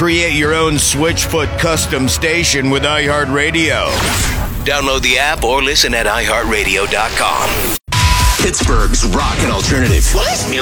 Create your own Switchfoot custom station with iHeartRadio. Download the app or listen at iHeartRadio.com. Pittsburgh's rock and alternative.